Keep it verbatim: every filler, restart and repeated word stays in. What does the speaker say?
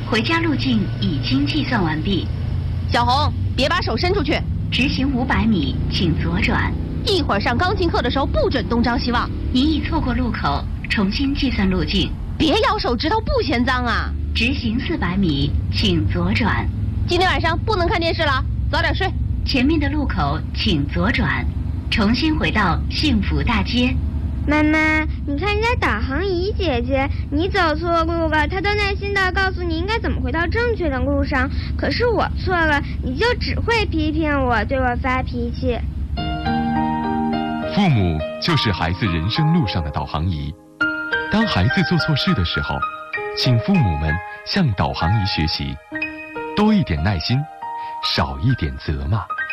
回家路径已经计算完毕。 小红，别把手伸出去。 直行五百米，请左转。 一会儿上钢琴课的时候不准东张西望。 您已错过路口，重新计算路径。 别咬手指头，不嫌脏啊。 直行四百米，请左转。 今天晚上不能看电视了，早点睡。 前面的路口请左转，重新回到幸福大街。 妈妈，你看人家导航仪姐姐，你走错路了，她都耐心的告诉你应该怎么回到正确的路上。可是我错了，你就只会批评我，对我发脾气。 父母就是孩子人生路上的导航仪。当孩子做错事的时候，请父母们向导航仪学习，多一点耐心，少一点责骂。